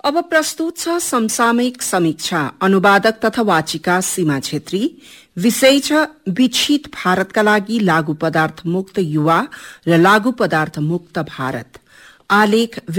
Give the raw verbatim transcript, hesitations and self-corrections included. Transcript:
अब प्रस्तुत छ समसामयिक समीक्षा। अनुवादक तथा वाचिका सीमा छेत्री। विषय छ विकसित भारतका लागि लागू पदार्थ मुक्त युवा र लागू पदार्थ मुक्त भारत। आलेख